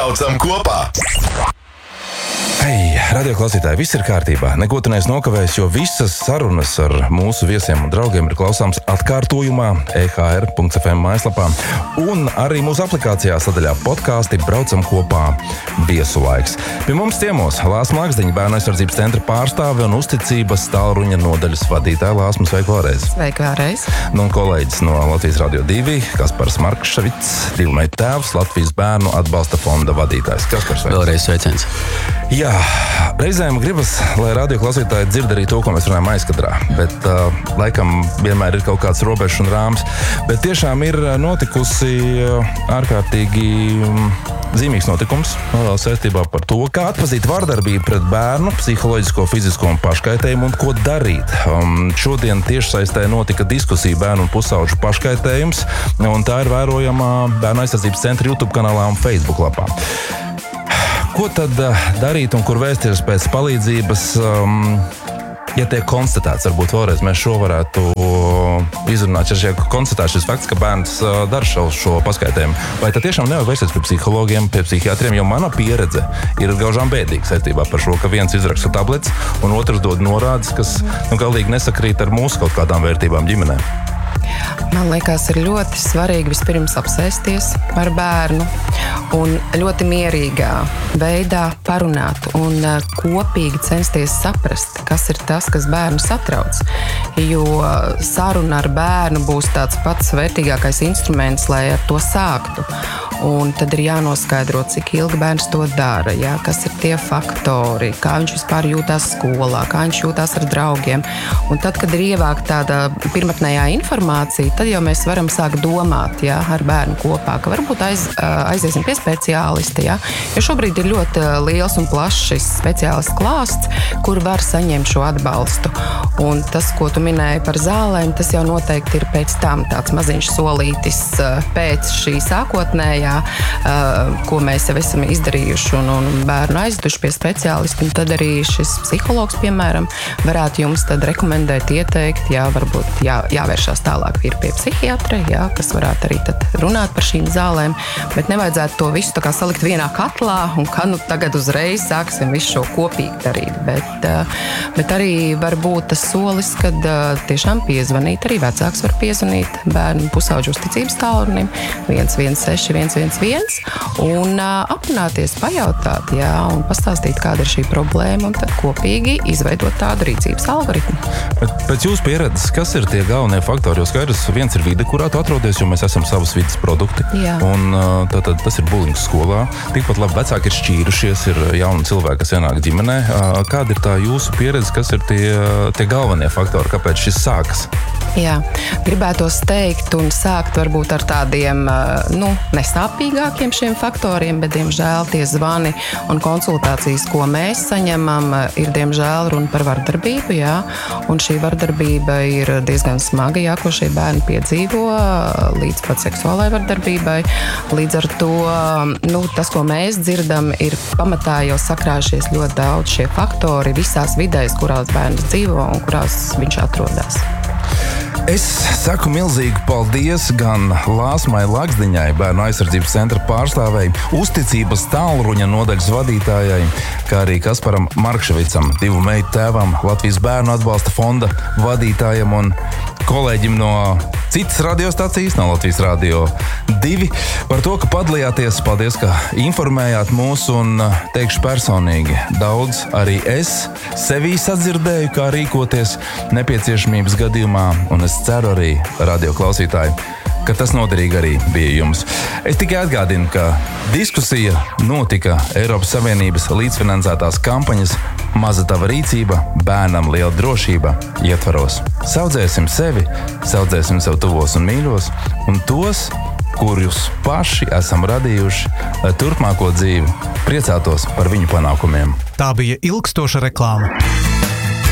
Braucam kopā! Hei, radioklausītāji, viss ir kārtībā. Neko tu neesi nokavējis, jo visas sarunas ar mūsu viesiem un draugiem ir klausāms atkārtojumā EHR.FM mājaslapā un arī mūsu aplikācijā sadaļā podkāsti Braucam kopā viesu laiks. Pie mums ciemos Lāsma Lakzdiņa, Bērnu aizsardzības centra pārstāve un uzticības tālruņa nodaļas vadītāja. Lāsma, sveiki vēlreiz. Sveiki vēlreiz. Nu, un kolēģis no Latvijas Radio 2, Kaspars Markševits, divu meitu tēvs, Latvijas bērnu atbalsta fonda vadītājs. Kaspars, vēlreiz sveiciens. Jā, reizēm gribas, lai radioklausītāji dzird arī to, ko mēs runājam aizkadrā, bet laikam vienmēr ir kaut kāds robežs un rāms, bet tiešām ir notikusi ārkārtīgi zīmīgs notikums saistībā par to, kā atpazīt vardarbību pret bērnu, psiholoģisko, fizisko un paškaitējumu un ko darīt. Šodien tiešsaistē notika diskusija bērnu un pusauģu paškaitējums, un tā ir vērojama Bērnu aizsardzības centra YouTube kanālā un Facebook lapā. Ko tad darīt un kur vēsties pēc palīdzības, ja tiek konstatēts, varbūt vēlreiz mēs šo varētu izrunāt, ja tiek konstatēts šis fakts, ka bērns dara šo paskaitējumu, vai tad tiešām nevajag vērsties pie psihologiem, pie psihiatriem, jo mana pieredze ir gaužām bēdīga saistībā par šo, ka viens izraksta tablets un otrs dod norādes, kas galīgi nesakrīt ar mūsu kaut kādām vērtībām ģimenē. Man liekas, ir ļoti svarīgi vispirms apsēsties ar bērnu un ļoti mierīgā veidā parunāt un kopīgi censties saprast, kas ir tas, kas bērnu satrauc. Jo saruna ar bērnu būs tāds pats vērtīgākais instruments, lai ar to sāktu. Un tad ir jānoskaidro, cik ilgi bērns to dara, jā, kas ir tie faktori, kā viņš vispār jūtās skolā, kā viņš jūtās ar draugiem. Un tad, kad ir ievākta tāda pirmatnējā informācija, tad jau mēs varam sākt domāt, jā, ar bērnu kopā, ka varbūt aiziesim pie speciālista, jā. Jo šobrīd ir ļoti liels un plašs šis speciālists klāsts, kur var saņemt šo atbalstu. Un tas, ko tu minēji par zālēm, tas jau noteikti ir pēc tam tāds maziņš solītis pēc šī sākotnējā, ko mēs jau esam izdarījuši un bērnu aizduši pie speciālista. Un tad arī šis psihologs, piemēram, varētu jums tad rekomendēt, ieteikt, jā, varbūt jāvēršās tālāk ir pie psihiatra, jā, kas varētu arī tad runāt par šīm zālēm, bet nevajadzētu to visu tā kā salikt vienā katlā un ka nu tagad uzreiz sāksim visu šo kopīgi darīt. Bet arī var būt tas solis, kad tiešām piezvanīt, arī vecāks var piezvanīt bērnu pusauģu uzticības tālrunim 116 111 un aprunāties, pajautāt, jā, un pastāstīt, kāda ir šī problēma, un tad kopīgi izveidot tādu rīcības algoritmu. Bet pēc jūsu pieredzes, kas ir tie galvenie faktori? Jo skaidrs, viens ir vide, kurā tu atrodies, jo mēs esam savas vides produkti. Jā. Un tad tas ir bulings skolā. Tikpat labi vecāki ir šķīrušies, ir jauni cilvēki, kas ienāk ģimenē. Kāda ir tā jūsu pieredze, kas ir tie galvenie faktori, kāpēc šis sākas? Jā, gribētos teikt un sākt varbūt ar tādiem, nesāpīgākiem šiem faktoriem, bet, diemžēl, tie zvani un konsultācijas, ko mēs saņemam, ir, diemžēl, runa par vardarbību, jā, un šī vardarbība ir diezgan smaga, jā, ko šie bērni piedzīvo līdz pat seksuālai vardarbībai. Līdz ar to, tas, ko mēs dzirdam, ir pamatā jau sakrājušies ļoti daudz šie faktori visās vidēs, kurās bērns dzīvo un kurās viņš atrodas. Es saku milzīgu paldies gan Lāsmai Lakzdiņai, Bērnu aizsardzības centra pārstāvei, uzticības tālruņa nodaļas vadītājai, kā arī Kasparam Markševicam, divu meitu tēvam, Latvijas bērnu atbalsta fonda vadītājam un kolēģim no citas radiostacijas, no Latvijas Radio 2, par to, ka padalījāties. Paldies, ka informējāt mūs un teikšu personīgi. Daudz arī es sevī sadzirdēju, kā rīkoties nepieciešamības gadījumā, un es ceru arī, radio klausītāji, ka tas noderīgi arī bija jums. Es tikai atgādinu, ka diskusija notika Eiropas Savienības līdzfinansētās kampaņas Maza tava rīcība, bērnam liela drošība ietvaros. Saudzēsim sevi, saudzēsim sev tuvos un mīļos, un tos, kurus paši esam radījuši, lai turpmāko dzīvi priecātos par viņu panākumiem. Tā bija ilgstoša reklāma.